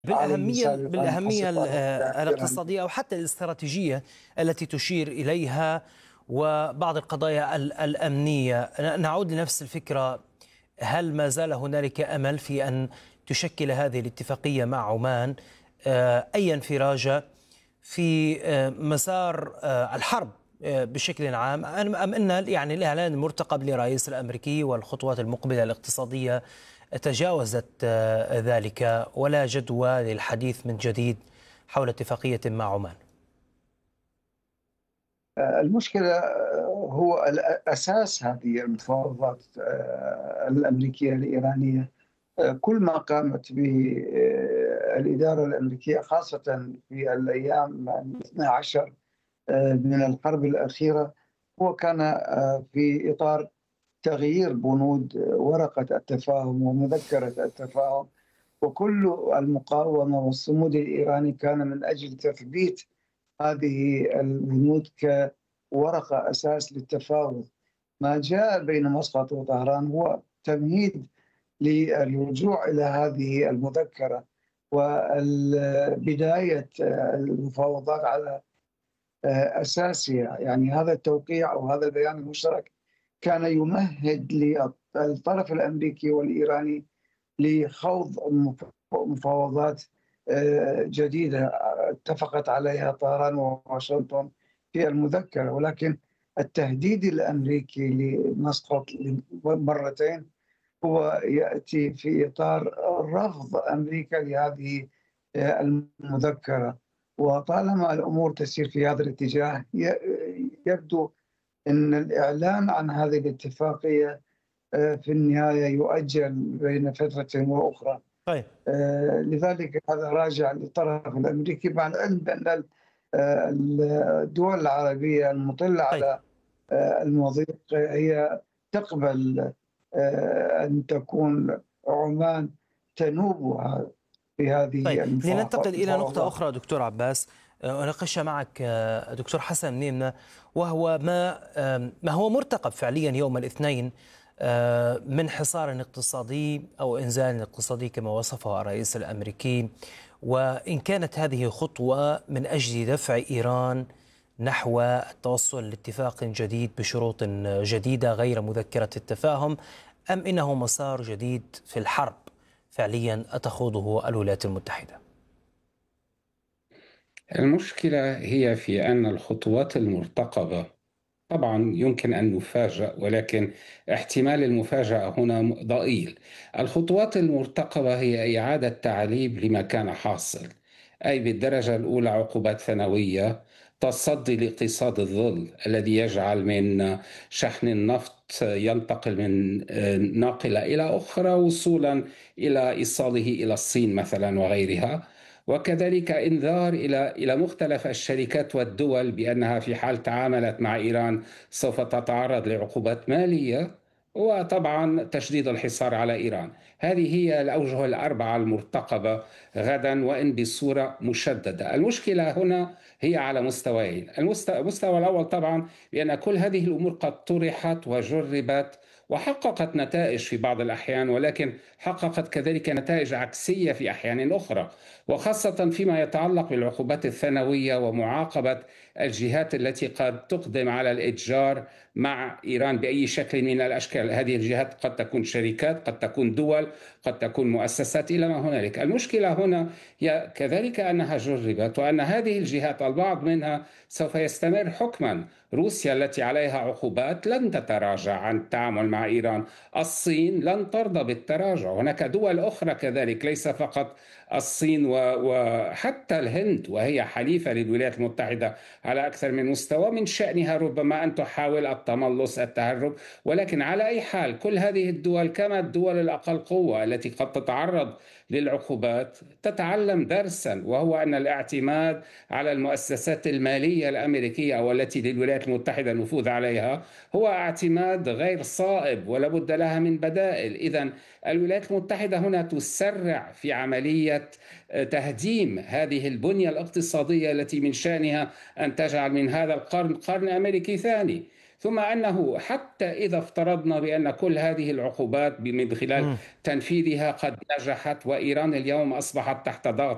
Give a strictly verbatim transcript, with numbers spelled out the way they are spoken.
عالمي بالأهمية سابقا بالأهمية ال- حصل آه، إيران. الاقتصادية أو حتى الاستراتيجية التي تشير إليها، وبعض القضايا ال- الأمنية. ن- نعود لنفس الفكرة. هل ما زال هنالك أمل في أن تشكل هذه الاتفاقية مع عمان آه، أي انفراجة في آه، مسار آه، الحرب آه، بشكل عام، أم أم أن يعني الإعلان المرتقب للرئيس الأمريكي والخطوات المقبلة الاقتصادية تجاوزت آه، ذلك، ولا جدوى للحديث من جديد حول اتفاقية مع عمان؟ المشكلة هو أساس هذه المفاوضات الأمريكية الإيرانية. كل ما قامت به الإدارة الأمريكية خاصة في الأيام الاثنى عشر من الحرب الأخيرة هو كان في إطار تغيير بنود ورقة التفاهم ومذكرة التفاهم، وكل المقاومة والصمود الإيراني كان من أجل تثبيت هذه البنود كورقة أساس للتفاوض. ما جاء بين مسقط وطهران هو تمهيد للرجوع إلى هذه المذكرة وبداية المفاوضات على أساسها. يعني هذا التوقيع أو هذا البيان المشترك كان يمهد للطرف الأمريكي والإيراني لخوض مفاوضات جديدة اتفقت عليها طهران وواشنطن في المذكرة، ولكن التهديد الأمريكي لمسقط مرتين هو يأتي في إطار رفض أمريكا لهذه المذكرة. وطالما الأمور تسير في هذا الاتجاه يبدو أن الإعلان عن هذه الاتفاقية في النهاية يؤجل بين فترة وأخرى. طيب. لذلك هذا راجع للطرف الأمريكي، مع العلم بأن الدول العربية المطلة طيب. على المضيق هي تقبل أن تكون عمان تنوبها في هذه طيب، لننتقل إلى نقطة المفاوضات. أخرى دكتور عباس، أناقشها معك دكتور حسن منيمنة، وهو ما ما هو مرتقب فعليا يوم الاثنين من حصار اقتصادي أو إنزال اقتصادي كما وصفه الرئيس الأمريكي، وإن كانت هذه خطوة من أجل دفع إيران نحو التوصل لاتفاق جديد بشروط جديدة غير مذكرة التفاهم، أم إنه مسار جديد في الحرب فعليا أتخوضه الولايات المتحدة؟ المشكلة هي في أن الخطوات المرتقبة طبعا يمكن أن نفاجأ، ولكن احتمال المفاجأة هنا ضئيل. الخطوات المرتقبة هي إعادة تعليب لما كان حاصل، أي بالدرجة الأولى عقوبات ثانوية، تصدي لاقتصاد الظل الذي يجعل من شحن النفط ينتقل من ناقلة إلى أخرى وصولا إلى إيصاله إلى الصين مثلا وغيرها، وكذلك إنذار إلى إلى مختلف الشركات والدول بأنها في حال تعاملت مع إيران سوف تتعرض لعقوبات مالية، وطبعا تشديد الحصار على إيران. هذه هي الأوجه الأربعة المرتقبة غدا، وإن بصورة مشددة. المشكلة هنا هي على مستويين. المستوى الأول طبعا بأن كل هذه الأمور قد طرحت وجربت وحققت نتائج في بعض الأحيان، ولكن حققت كذلك نتائج عكسية في أحيان أخرى، وخاصة فيما يتعلق بالعقوبات الثانوية ومعاقبة الجهات التي قد تقدم على الإتجار مع إيران بأي شكل من الأشكال. هذه الجهات قد تكون شركات، قد تكون دول، قد تكون مؤسسات، إلى ما هنالك. المشكلة هنا هي كذلك أنها جربت، وأن هذه الجهات البعض منها سوف يستمر حكما. روسيا التي عليها عقوبات لن تتراجع عن التعامل مع إيران، الصين لن ترضى بالتراجع، هناك دول أخرى كذلك، ليس فقط الصين وحتى الهند، وهي حليفة للولايات المتحدة على أكثر من مستوى، من شأنها ربما أن تحاول التملص، التهرب. ولكن على أي حال كل هذه الدول كما الدول الأقل قوة التي قد تتعرض للعقوبات تتعلم درسا، وهو أن الاعتماد على المؤسسات المالية الأمريكية والتي للولايات المتحدة نفوذ عليها هو اعتماد غير صائب، ولا بد لها من بدائل. إذن الولايات المتحدة هنا تسرع في عملية تهديم هذه البنية الاقتصادية التي من شأنها أن تجعل من هذا القرن قرن أمريكي ثاني. ثم أنه حتى إذا افترضنا بأن كل هذه العقوبات من خلال تنفيذها قد نجحت، وإيران اليوم أصبحت تحت ضغط